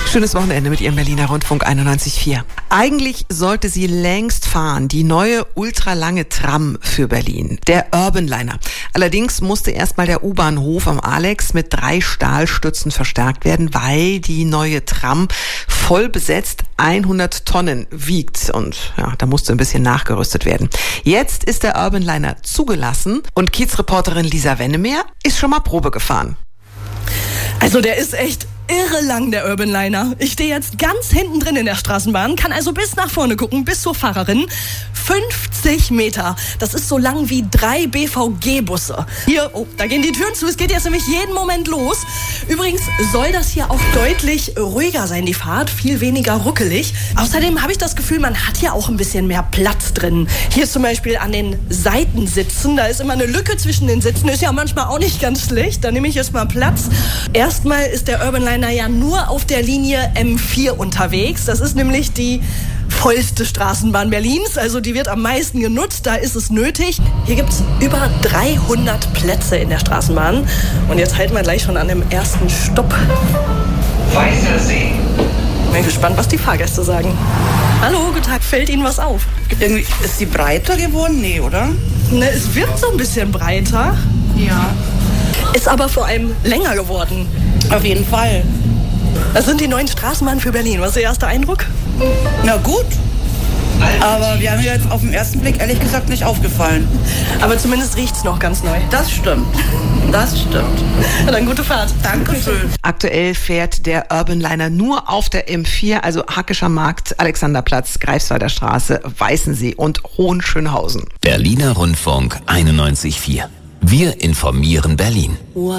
Schönes Wochenende mit Ihrem Berliner Rundfunk 91.4. Eigentlich sollte sie längst fahren, die neue ultralange Tram für Berlin, der Urbanliner. Allerdings musste erstmal der U-Bahnhof am Alex mit 3 Stahlstützen verstärkt werden, weil die neue Tram voll besetzt 100 Tonnen wiegt und ja, da musste ein bisschen nachgerüstet werden. Jetzt ist der Urbanliner zugelassen und Kiez-Reporterin Lisa Wennemeer ist schon mal Probe gefahren. Also der ist echt irre lang, der Urbanliner. Ich stehe jetzt ganz hinten drin in der Straßenbahn, kann also bis nach vorne gucken, bis zur Fahrerin. 50 Meter. Das ist so lang wie 3 BVG-Busse. Hier, oh, da gehen die Türen zu. Es geht jetzt nämlich jeden Moment los. Übrigens soll das hier auch deutlich ruhiger sein, die Fahrt. Viel weniger ruckelig. Außerdem habe ich das Gefühl, man hat hier auch ein bisschen mehr Platz drin. Hier zum Beispiel an den Seitensitzen. Da ist immer eine Lücke zwischen den Sitzen. Ist ja manchmal auch nicht ganz schlecht. Da nehme ich jetzt mal Platz. Erstmal ist der Urbanliner ja nur auf der Linie M4 unterwegs. Das ist nämlich die vollste Straßenbahn Berlins, also die wird am meisten genutzt, da ist es nötig. Hier gibt es über 300 Plätze in der Straßenbahn und jetzt halten wir gleich schon an dem ersten Stopp. Weißer See. Bin gespannt, was die Fahrgäste sagen. Hallo, guten Tag, fällt Ihnen was auf? Irgendwie, ist die breiter geworden? Nee, oder? Ne, es wird so ein bisschen breiter. Ja. Ist aber vor allem länger geworden. Auf jeden Fall. Das sind die neuen Straßenbahnen für Berlin. Was ist Ihr erster Eindruck? Na gut. Aber wir haben mir jetzt auf den ersten Blick ehrlich gesagt nicht aufgefallen. Aber zumindest riecht's noch ganz neu. Das stimmt. Das stimmt. Na dann gute Fahrt. Dankeschön. Aktuell fährt der Urbanliner nur auf der M4, also Hackescher Markt, Alexanderplatz, Greifswalder Straße, Weißensee und Hohenschönhausen. Berliner Rundfunk 91.4. Wir informieren Berlin.